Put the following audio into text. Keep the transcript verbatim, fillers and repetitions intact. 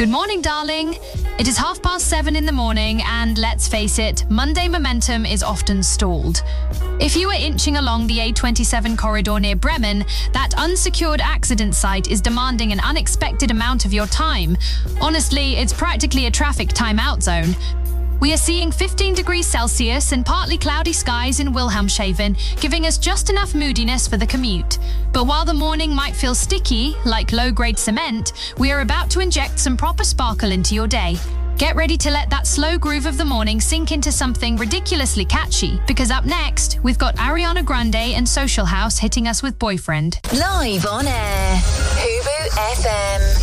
Good morning, darling. It is half past seven in the morning, and let's face it, Monday momentum is often stalled. If you are inching along the A twenty-seven corridor near Bremen, that unsecured accident site is demanding an unexpected amount of your time. Honestly, it's practically a traffic timeout zone. We are seeing fifteen degrees Celsius and partly cloudy skies in Wilhelmshaven, giving us just enough moodiness for the commute. But while the morning might feel sticky, like low-grade cement, we are about to inject some proper sparkle into your day. Get ready to let that slow groove of the morning sink into something ridiculously catchy, because up next, we've got Ariana Grande and Social House hitting us with Boyfriend. Live on air, Hubu F M.